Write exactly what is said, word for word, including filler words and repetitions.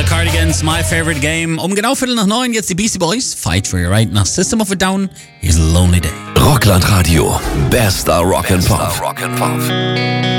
Cardigans, My Favorite Game. Um genau Viertel nach neun, jetzt die Beastie Boys. Fight for your right nach System of a Down. Here's a Lonely Day. Rockland Radio. Bester Rock and Pop.